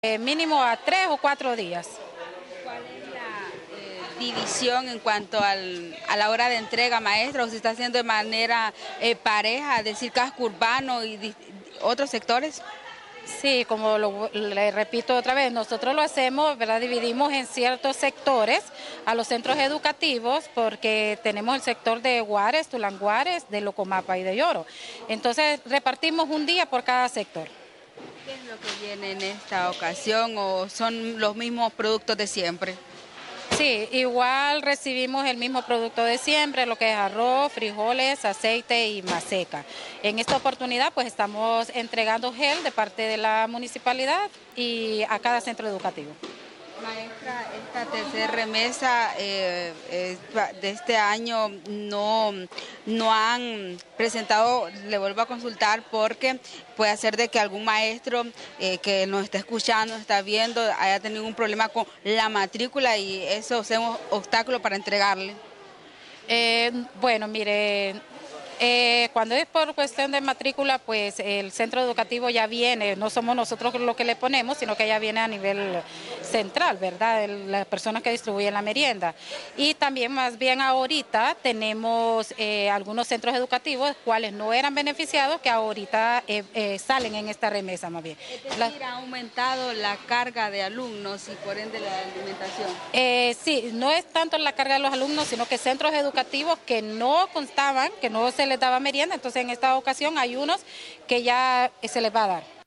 Mínimo a 3 o 4 días. ¿Cuál es la división en cuanto a la hora de entrega, maestra? ¿O se está haciendo de manera pareja, es decir, casco urbano y otros sectores? Sí, como le repito otra vez, nosotros lo hacemos, ¿verdad? Dividimos en ciertos sectores a los centros educativos porque tenemos el sector de Guares, Tulanguares, de Locomapa y de Lloro. Entonces repartimos un día por cada sector. ¿Qué es lo que viene en esta ocasión o son los mismos productos de siempre? Sí, igual recibimos el mismo producto de siempre, lo que es arroz, frijoles, aceite y maseca. En esta oportunidad pues estamos entregando gel de parte de la municipalidad y a cada centro educativo. Maestra, esta tercera remesa de este año no han presentado, le vuelvo a consultar porque puede ser de que algún maestro que nos está escuchando, nos está viendo, haya tenido un problema con la matrícula y eso sea un obstáculo para entregarle. Bueno, mire, cuando es por cuestión de matrícula, pues el centro educativo ya viene, no somos nosotros lo que le ponemos, sino que ya viene a nivel central, ¿verdad? Las personas que distribuyen la merienda. Y también más bien ahorita tenemos algunos centros educativos cuales no eran beneficiados que ahorita salen en esta remesa más bien. Es decir, ha aumentado la carga de alumnos y por ende la alimentación. Sí, no es tanto la carga de los alumnos, sino que centros educativos que no constaban, que no se les daba merienda, entonces en esta ocasión hay unos que ya se les va a dar.